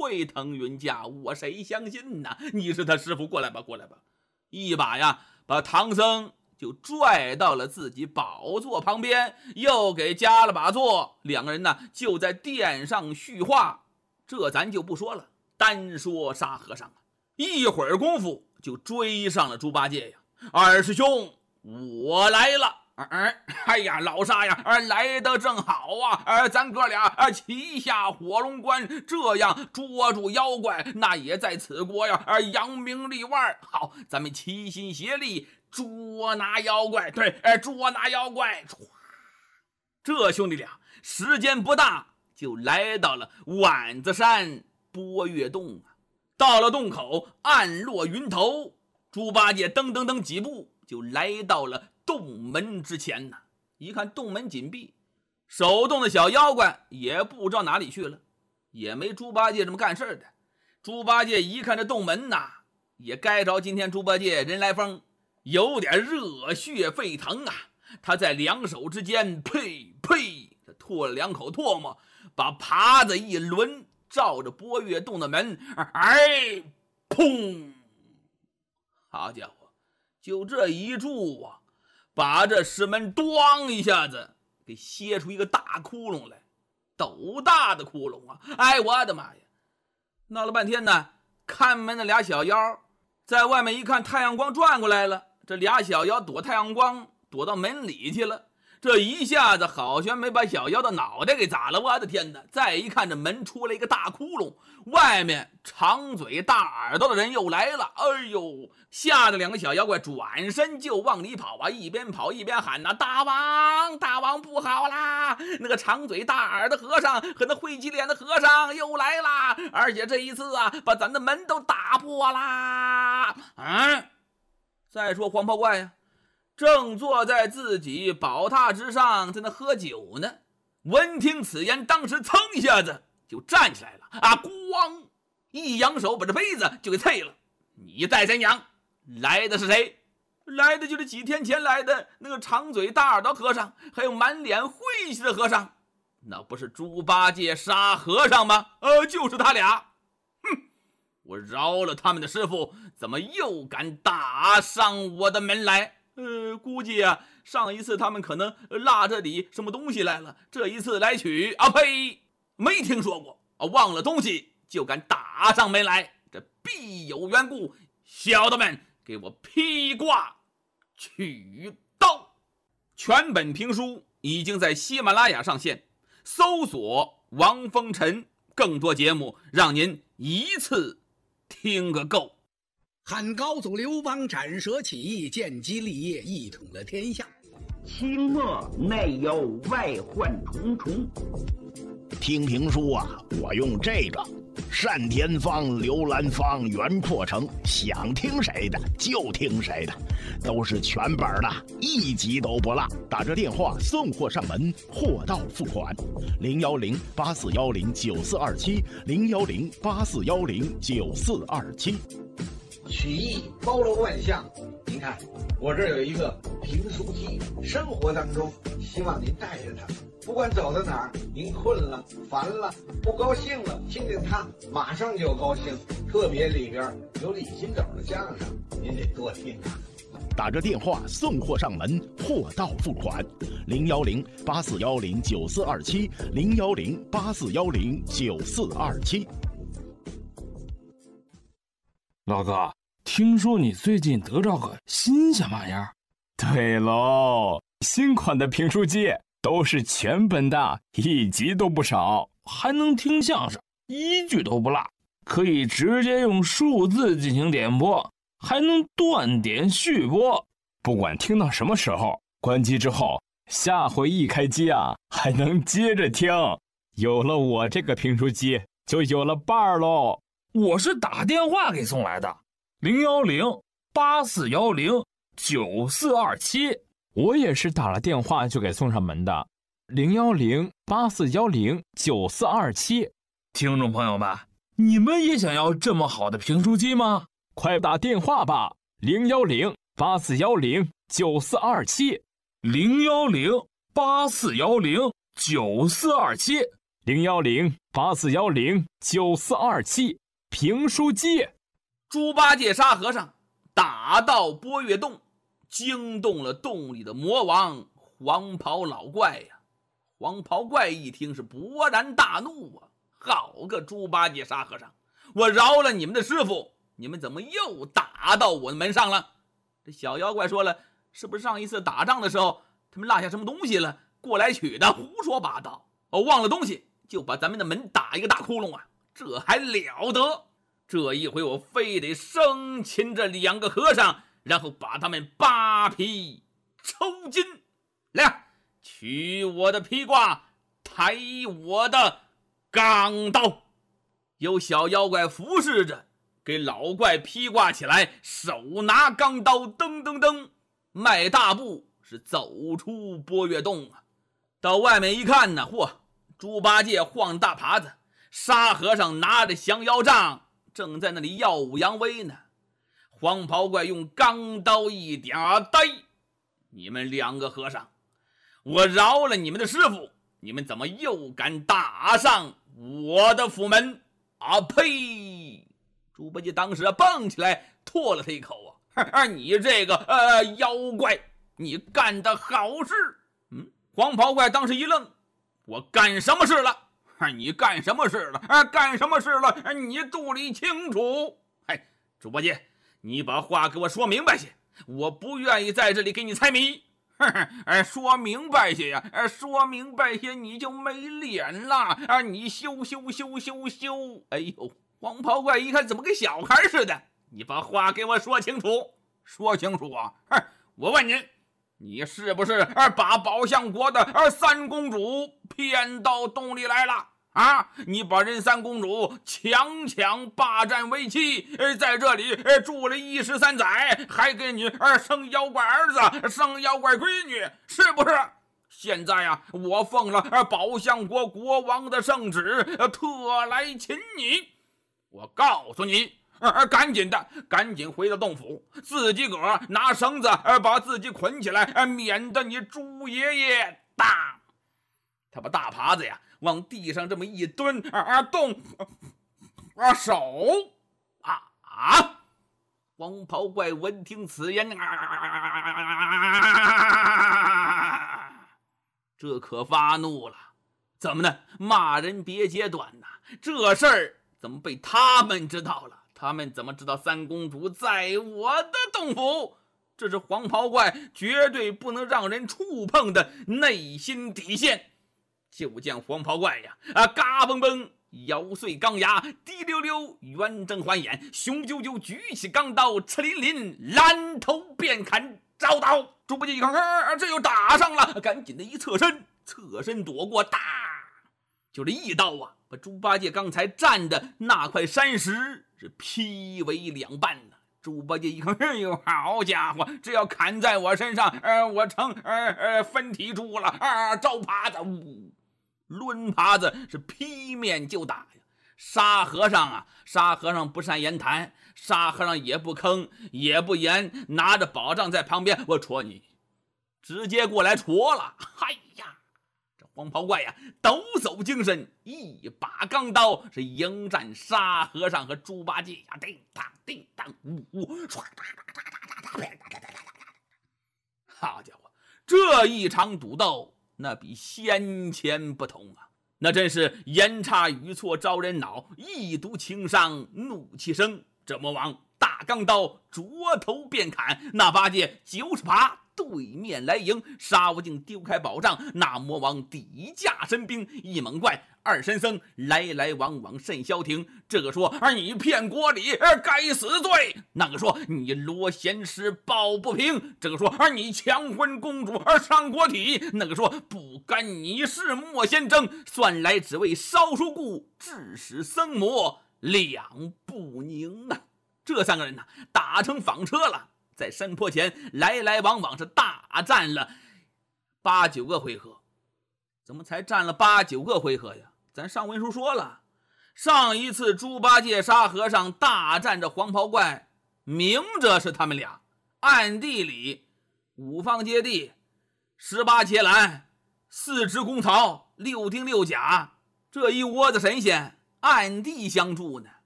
会腾云驾雾，我谁相信呢？你是他师傅，过来吧，过来吧！一把呀，把唐僧就拽到了自己宝座旁边，又给加了把座。两个人呢，就在殿上叙话。这咱就不说了，单说沙和尚啊，一会儿功夫就追上了猪八戒呀。二师兄，我来了。哎呀，老沙呀，来得正好啊！咱哥俩旗下火龙关，这样捉住妖怪，那也在此国呀扬名立万。好，咱们齐心协力捉拿妖怪。对，捉拿妖怪。这兄弟俩时间不大，就来到了碗子山波月洞啊。到了洞口，暗落云头，猪八戒噔噔噔几步就来到了洞门之前呢。一看洞门紧闭，手动的小妖怪也不知道哪里去了，也没猪八戒这么干事的。猪八戒一看这洞门呐，也该着今天猪八戒人来疯，有点热血沸腾啊。他在两手之间呸，吐了两口唾沫，把耙子一抡，照着波月洞的门，砰！好家伙，就这一住啊，把这石门咣一下子给歇出一个大窟窿来，斗大的窟窿啊！哎，我的妈呀！闹了半天呢，看门的俩小妖在外面一看，太阳光转过来了，这俩小妖躲太阳光，躲到门里去了。这一下子好悬没把小妖的脑袋给砸了，我的天哪！再一看，这门出了一个大窟窿，外面长嘴大耳朵的人又来了。哎呦，吓得两个小妖怪转身就往里跑啊，一边跑一边喊呐：大王，大王不好啦！那个长嘴大耳的和尚和那灰鸡脸的和尚又来啦，而且这一次啊，把咱的门都打破啦！再说黄袍怪呀，正坐在自己宝榻之上，在那喝酒呢。闻听此言，当时噌一下子就站起来了啊！咣，一扬手把这杯子就给啐了。你再三讲，来的是谁？来的就是几天前来的那个长嘴大耳朵和尚，还有满脸晦气的和尚。那不是猪八戒、沙和尚吗？就是他俩。我饶了他们的师傅，怎么又敢打上我的门来？估计啊，上一次他们可能落这里什么东西来了，这一次来取啊呸，没听说过啊，忘了东西就敢打上门来，这必有缘故。小的们，给我披挂取刀。全本评书已经在喜马拉雅上线，搜索王风尘，更多节目让您一次听个够。 汉高祖刘邦斩蛇起义，建基立业，一统了天下。 清末内忧外患重重。 听评书啊，我用这个单田芳、刘兰芳、袁阔成，想听谁的就听谁的，都是全本的，一集都不落。打这电话送货上门，货到付款。010-8410-9427，010-8410-9427。 曲艺包罗万象，您看我这儿有一个评书机，生活当中希望您带着它，不管走到哪儿，您困了、烦了、不高兴了，听见它马上就高兴。特别里边有李金斗的相声，您得多听啊。 打着电话送货上门，货到付款。010-8410-9427，010-8410-9427。 老哥，听说你最近得着个新鲜玩意儿？ 对喽，新款的评书机都是全本的，一集都不少， 还能听相声，一句都不落，可以直接用数字进行点播，还能断点续播。 不管听到什么时候，关机之后，下回一开机啊，还能接着听。有了我这个评书机，就有了伴儿喽。 我是打电话给送来的，010-8410-9427。 我也是打了电话就给送上门的，010-8410-9427。 听众朋友们，你们也想要这么好的评书机吗？ 快打电话吧，010-8410-9427。 010-8410-9427。 84109427评书机。 猪八戒沙和尚打到波月洞，惊动了洞里的魔王黄袍老怪呀。黄袍怪一听是勃然大怒啊！好个猪八戒沙和尚，我饶了你们的师傅，你们怎么又打到我的门上了？这小妖怪说了，是不是上一次打仗的时候他们落下什么东西了，过来取的？胡说八道！忘了东西就把咱们的门打一个大窟窿啊，这还了得！这一回我非得生擒这2个和尚，然后把他们扒皮抽筋。来，取我的披挂，抬我的钢刀。有小妖怪服侍着，给老怪披挂起来，手拿钢刀，噔噔噔，迈大步是走出波月洞啊。到外面一看呢，嚯，猪八戒晃大耙子，沙和尚拿着降妖杖，正在那里耀武扬威呢。黄袍怪用钢刀一点呆，你们2个和尚，我饶了你们的师傅，你们怎么又敢打上我的府门啊？呸！猪八戒当时蹦起来唾了他一口啊！你这个妖怪，你干的好事！黄袍怪当时一愣，我干什么事了？你干什么事了？干什么事了？你肚里清楚。猪八戒，你把话给我说明白些，我不愿意在这里给你猜谜。说明白些呀，说明白些你就没脸了。你羞！哎呦，黄袍怪一看怎么跟小孩似的，你把话给我说清楚，说清楚啊！我问你，你是不是把宝象国的3公主骗到洞里来了啊？你把人3公主强霸占为妻，在这里住了1时3载，还给你生妖怪儿子，生妖怪闺女，是不是？现在啊，我奉了宝象国国王的圣旨，特来擒你。我告诉你，赶紧回到洞府，自己个儿拿绳子把自己捆起来，免得你猪爷爷打。他把大耙子呀往地上这么一蹲，动手黄袍怪闻听此言，这可发怒了。怎么呢？骂人别揭短呐！这事儿怎么被他们知道了？他们怎么知道3公主在我的洞府？这是黄袍怪绝对不能让人触碰的内心底线。就见黄袍怪呀，嘎嘣嘣咬碎钢牙，滴溜溜圆睁环眼，雄赳赳举起钢刀，赤淋淋拦头便砍。招刀！猪八戒一看，这又打上了，赶紧的一侧身躲过，大就这一刀啊，把猪八戒刚才站的那块山石是劈为2半呢。猪八戒一看，哎呦，好家伙，这要砍在我身上，我成分体猪了招耙子，抡耙子是劈面就打呀。沙和尚不善言谈，沙和尚也不吭也不言，拿着宝杖在旁边，我戳你，直接过来戳了。哎呀，这黄袍怪呀抖擞精神，一把钢刀是迎战沙和尚和猪八戒呀，叮当叮当，唰好家伙，这一场赌斗那比先前不同啊，那真是言差语错招人恼，一毒情伤怒气生。这魔王大钢刀着头便砍，那八戒90耙对面来迎。沙悟净丢开宝杖，那魔王抵架神兵，一猛怪二神僧来来往往甚消停。这个说你骗国礼该死罪，那个说你罗贤师抱不平，这个说你强婚公主伤国体，那个说不干你事莫先争，算来只为烧书故，致使僧魔两不宁啊。这3个人打成纺车了，在山坡前来来往往是大战了8、9个回合。怎么才战了8、9个回合呀？咱上文书说了，上一次猪八戒沙和尚大战着黄袍怪，明着是他们俩，暗地里5方揭谛、18伽蓝、4支功曹、6丁6甲， 这一窝子神仙暗地相助呢，